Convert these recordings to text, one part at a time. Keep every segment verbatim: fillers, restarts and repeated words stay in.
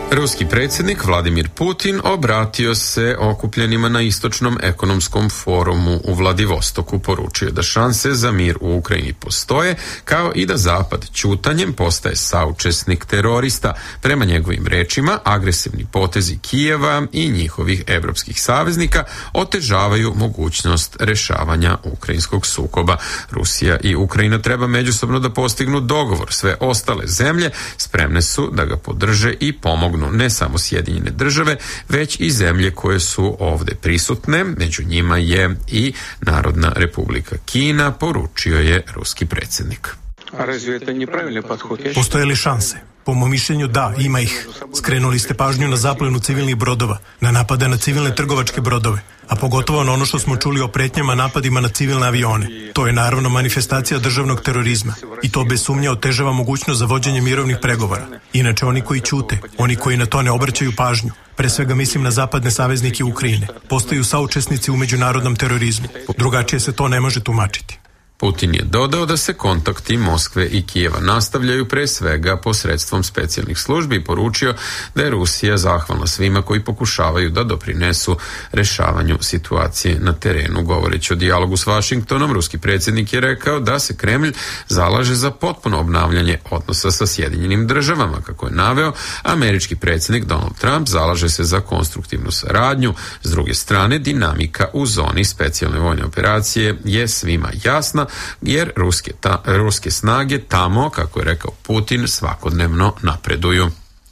Ruski predsjednik Vladimir Putin obratio se okupljenima na istočnom ekonomskom forumu u Vladivostoku, poručio da šanse za mir u Ukrajini postoje, kao i da Zapad ćutanjem postaje saučesnik terorista. Prema njegovim rečima, agresivni potezi Kijeva i njihovih evropskih saveznika otežavaju mogućnost rešavanja ukrajinskog sukoba. Rusija i Ukrajina treba međusobno da postignu dogovor. Sve ostale zemlje spremne su da ga podrže i pomognu, ne samo Sjedinjene države, već i zemlje koje su ovde prisutne. Među njima je i Narodna Republika Kina, poručio je ruski predsjednik. Postoje li šanse? Po mom mišljenju da, ima ih. Skrenuli ste pažnju na zaplenu civilnih brodova, na napade na civilne trgovačke brodove, a pogotovo na ono što smo čuli o pretnjama napadima na civilne avione. To je naravno manifestacija državnog terorizma i to bez sumnje otežava mogućnost za vođenje mirovnih pregovora. Inače, oni koji ćute, oni koji na to ne obraćaju pažnju, pre svega mislim na zapadne saveznike Ukrajine, postaju saučesnici u međunarodnom terorizmu. Drugačije se to ne može tumačiti. Putin je dodao da se kontakti Moskve i Kijeva nastavljaju pre svega posredstvom specijalnih službi i poručio da je Rusija zahvalna svima koji pokušavaju da doprinesu rešavanju situacije na terenu. Govoreći o dijalogu s Vašingtonom, ruski predsjednik je rekao da se Kremlj zalaže za potpuno obnavljanje odnosa sa Sjedinjenim državama. Kako je naveo, američki predsjednik Donald Trump zalaže se za konstruktivnu saradnju. S druge strane, dinamika u zoni specijalne vojne operacije je svima jasna, jer ruske, ta, ruske snage tamo, kako je rekao Putin, svakodnevno napreduju.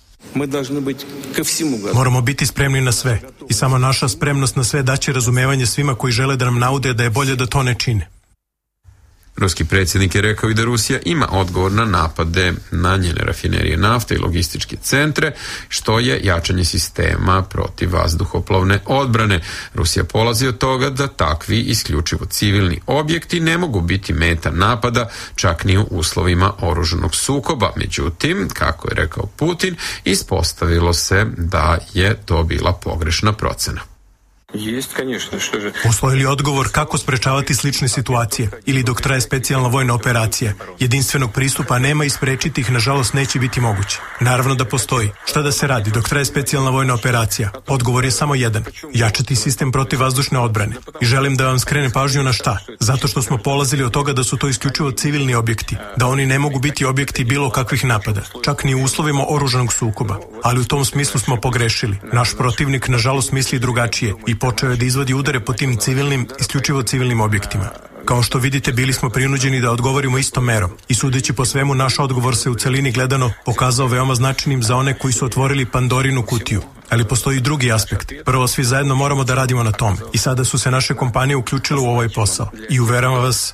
Moramo biti spremni na sve i samo naša spremnost na sve daće razumevanje svima koji žele da nam naude da je bolje da to ne čine. Ruski predsjednik je rekao i da Rusija ima odgovor na napade na njene rafinerije nafte i logističke centre, što je jačanje sistema protiv vazduhoplovne odbrane. Rusija polazi od toga da takvi isključivo civilni objekti ne mogu biti meta napada, čak ni u uslovima oružanog sukoba. Međutim, kako je rekao Putin, ispostavilo se da je to bila pogrešna procena. Postoji li odgovor kako sprečavati slične situacije ili dok traje specijalna vojna operacija? Jedinstvenog pristupa nema i sprečiti ih, nažalost, neće biti moguće. Naravno da postoji. Šta da se radi dok traje specijalna vojna operacija? Odgovor je samo jedan. Jačati sistem protiv vazdušne odbrane. I želim da vam skrenem pažnju na šta? Zato što smo polazili od toga da su to isključivo civilni objekti, da oni ne mogu biti objekti bilo kakvih napada, čak ni u uslovima oružanog sukoba. Ali u tom smislu smo pogrešili. Naš protivnik, nažalost, misli drugačije i počeo je da izvodi udare po tim civilnim, isključivo civilnim objektima. Kao što vidite, bili smo prinuđeni da odgovorimo istom merom i sudeći po svemu, naš odgovor se u celini gledano pokazao veoma značajnim za one koji su otvorili Pandorinu kutiju. Ali postoji drugi aspekt. Prvo, svi zajedno moramo da radimo na tom i sada su se naše kompanije uključile u ovaj posao. I uveravam vas